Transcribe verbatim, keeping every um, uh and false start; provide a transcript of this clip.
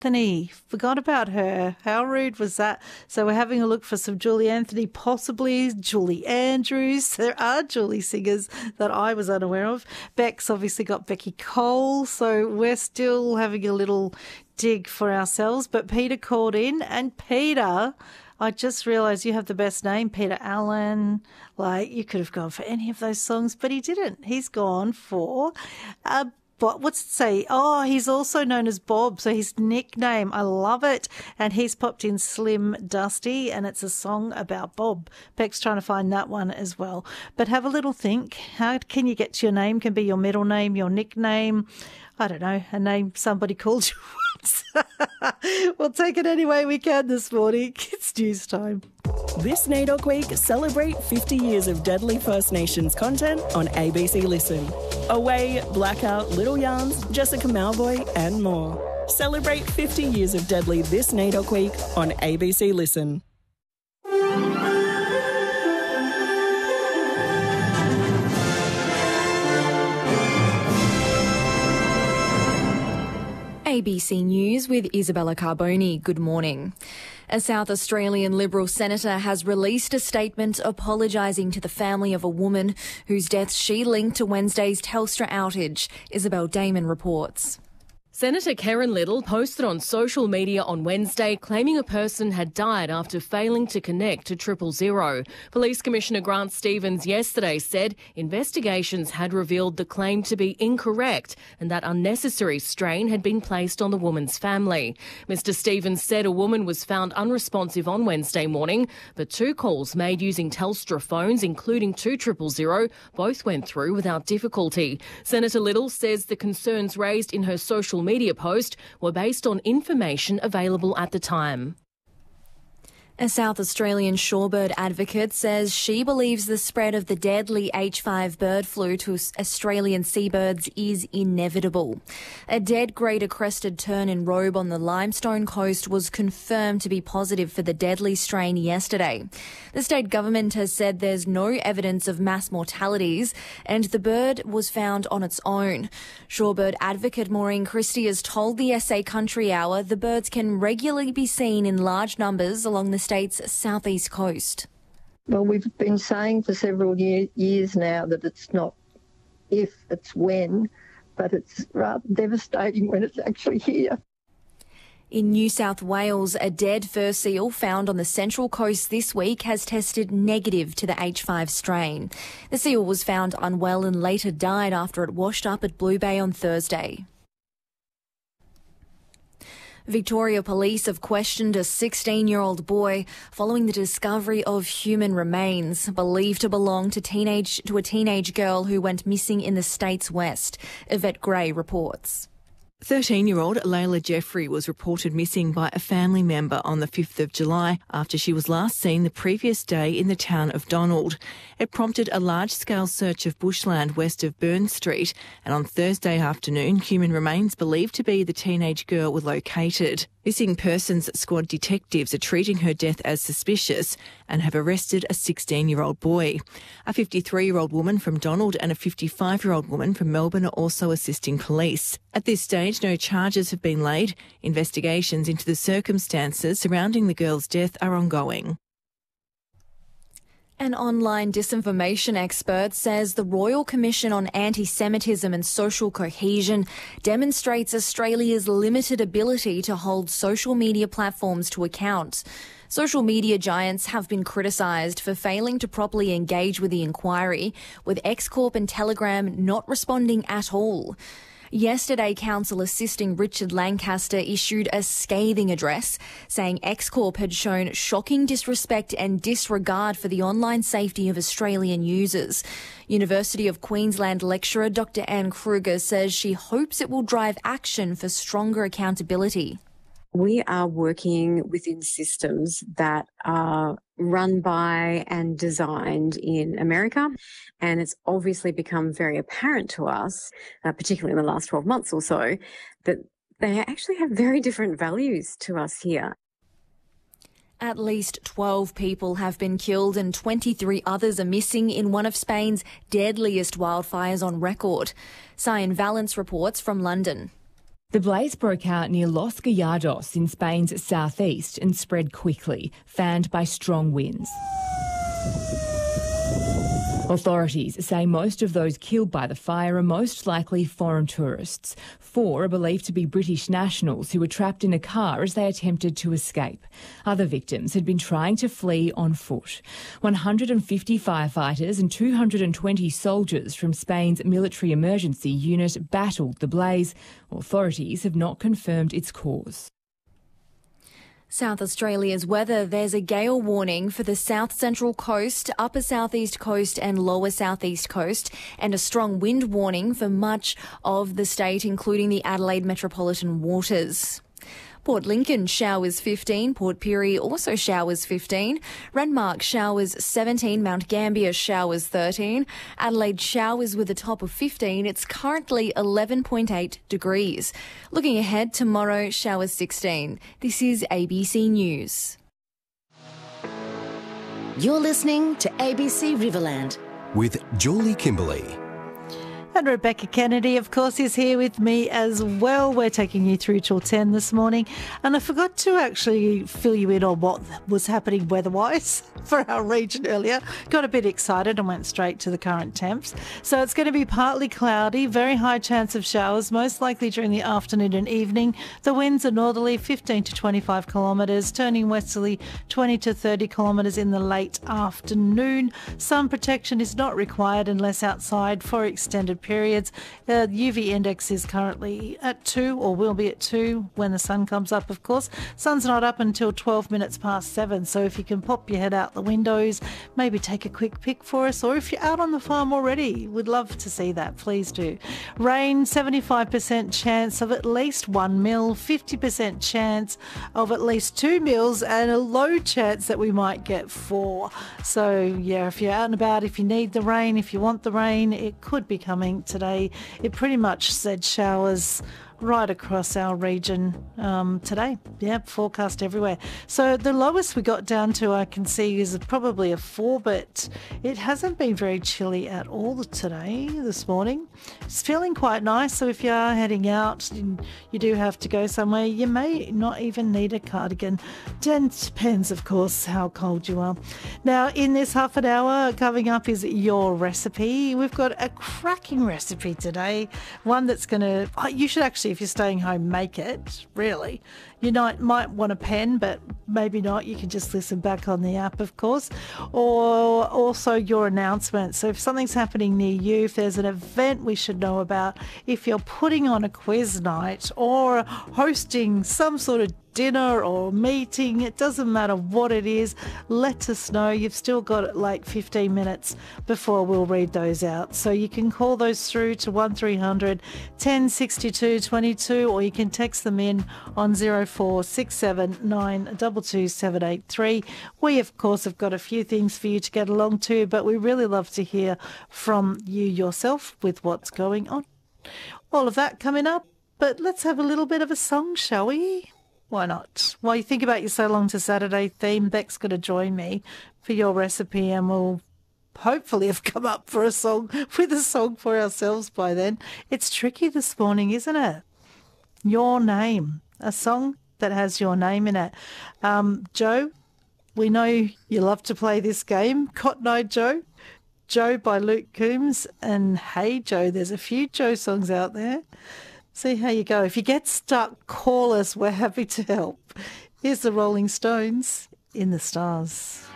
Anthony. Forgot about her. How rude was that? So we're having a look for some Julie Anthony, possibly Julie Andrews. There are Julie singers that I was unaware of. Beck's obviously got Becky Cole, so we're still having a little dig for ourselves. But Peter called in, and Peter, I just realised you have the best name, Peter Allen. Like, you could have gone for any of those songs, but he didn't. He's gone for a But what's it say? Oh, he's also known as Bob, so his nickname. I love it. And he's popped in Slim Dusty, and it's a song about Bob. Beck's trying to find that one as well. But have a little think. How can you get to your name? Can be your middle name, your nickname. I don't know, a name somebody called you once. We'll take it any way we can this morning. It's news time. This NAIDOC Week, celebrate fifty years of Deadly First Nations content on A B C Listen. Away, Blackout, Little Yarns, Jessica Malvoy and more. Celebrate fifty years of Deadly this NAIDOC Week on A B C Listen. A B C News with Isabella Carboni. Good morning. A South Australian Liberal senator has released a statement apologising to the family of a woman whose death she linked to Wednesday's Telstra outage. Isabel Damon reports. Senator Karen Little posted on social media on Wednesday claiming a person had died after failing to connect to triple zero. Police Commissioner Grant Stevens yesterday said investigations had revealed the claim to be incorrect and that unnecessary strain had been placed on the woman's family. Mister Stevens said a woman was found unresponsive on Wednesday morning, but two calls made using Telstra phones, including two triple zero, both went through without difficulty. Senator Little says the concerns raised in her social media media post were based on information available at the time. A South Australian shorebird advocate says she believes the spread of the deadly H five bird flu to Australian seabirds is inevitable. A dead greater crested tern in Robe on the Limestone Coast was confirmed to be positive for the deadly strain yesterday. The state government has said there's no evidence of mass mortalities and the bird was found on its own. Shorebird advocate Maureen Christie has told the S A Country Hour the birds can regularly be seen in large numbers along the state's southeast coast. Well, we've been saying for several year, years now that it's not if, it's when, but it's rather devastating when it's actually here. In New South Wales, a dead fur seal found on the Central Coast this week has tested negative to the H five strain. The seal was found unwell and later died after it washed up at Blue Bay on Thursday. Victoria Police have questioned a sixteen-year-old boy following the discovery of human remains believed to belong to teenage to a teenage girl who went missing in the state's west. Yvette Gray reports. thirteen-year-old Layla Jeffrey was reported missing by a family member on the fifth of July after she was last seen the previous day in the town of Donald. It prompted a large-scale search of bushland west of Burn Street, and on Thursday afternoon, human remains believed to be the teenage girl were located. Missing Persons Squad detectives are treating her death as suspicious and have arrested a sixteen-year-old boy. A fifty-three-year-old woman from Donald and a fifty-five-year-old woman from Melbourne are also assisting police. At this stage, no charges have been laid. Investigations into the circumstances surrounding the girl's death are ongoing. An online disinformation expert says the Royal Commission on Anti-Semitism and Social Cohesion demonstrates Australia's limited ability to hold social media platforms to account. Social media giants have been criticised for failing to properly engage with the inquiry, with X Corp and Telegram not responding at all. Yesterday, counsel assisting Richard Lancaster issued a scathing address saying X Corp had shown shocking disrespect and disregard for the online safety of Australian users. University of Queensland lecturer Doctor Anne Kruger says she hopes it will drive action for stronger accountability. We are working within systems that are run by and designed in America, and it's obviously become very apparent to us, uh, particularly in the last twelve months or so, that they actually have very different values to us here. At least twelve people have been killed and twenty-three others are missing in one of Spain's deadliest wildfires on record. Cyan Valence reports from London. The blaze broke out near Los Gallardos in Spain's southeast and spread quickly, fanned by strong winds. Authorities say most of those killed by the fire are most likely foreign tourists. Four are believed to be British nationals who were trapped in a car as they attempted to escape. Other victims had been trying to flee on foot. one hundred fifty firefighters and two hundred twenty soldiers from Spain's military emergency unit battled the blaze. Authorities have not confirmed its cause. South Australia's weather. There's a gale warning for the south central coast, upper southeast coast and lower southeast coast, and a strong wind warning for much of the state, including the Adelaide metropolitan waters. Port Lincoln showers fifteen, Port Pirie also showers fifteen, Renmark showers seventeen, Mount Gambier showers thirteen, Adelaide showers with a top of fifteen. It's currently eleven point eight degrees. Looking ahead, tomorrow showers sixteen. This is A B C News. You're listening to A B C Riverland with Julie Kimberley. And Rebecca Kennedy, of course, is here with me as well. We're taking you through till ten this morning. And I forgot to actually fill you in on what was happening weather-wise for our region earlier. Got a bit excited and went straight to the current temps. So it's going to be partly cloudy, very high chance of showers, most likely during the afternoon and evening. The winds are northerly, fifteen to twenty-five kilometres, turning westerly, twenty to thirty kilometres in the late afternoon. Sun protection is not required unless outside for extended periods. The U V index is currently at two, or will be at two when the sun comes up, of course. Sun's not up until twelve minutes past seven, so if you can pop your head out the windows, maybe take a quick pic for us, or if you're out on the farm already, we'd love to see that, please do. Rain, seventy-five percent chance of at least one mil, fifty percent chance of at least two mils, and a low chance that we might get four. So yeah, if you're out and about, if you need the rain, if you want the rain, it could be coming today. It pretty much said showers right across our region um, today. Yeah, forecast everywhere. So the lowest we got down to, I can see, is probably a four, but it hasn't been very chilly at all today, this morning. It's feeling quite nice, so if you are heading out and you do have to go somewhere, you may not even need a cardigan. It depends, of course, how cold you are. Now, in this half an hour, coming up is your recipe. We've got a cracking recipe today, one that's going to, oh, you should actually, if you're staying home, make it, really. You might, might want a pen, but maybe not. You can just listen back on the app, of course. Or also your announcement. So if something's happening near you, if there's an event we should know about, if you're putting on a quiz night or hosting some sort of dinner or meeting, it doesn't matter what it is, let us know. You've still got like fifteen minutes before we'll read those out. So you can call those through to one three hundred, ten sixty-two, twenty-two, or you can text them in on zero four six seven nine two two seven eight three. We, of course, have got a few things for you to get along to, but we really love to hear from you yourself with what's going on. All of that coming up, but let's have a little bit of a song, shall we? Why not? While you think about your So Long to Saturday theme, Beck's going to join me for your recipe, and we'll hopefully have come up for a song with a song for ourselves by then. It's tricky this morning, isn't it? Your name, a song that has your name in it. Um, Joe, we know you love to play this game. Cotton Eye Joe, Joe by Luke Combs, and Hey Joe. There's a few Joe songs out there. See how you go. If you get stuck, call us. We're happy to help. Here's the Rolling Stones, In the Stars.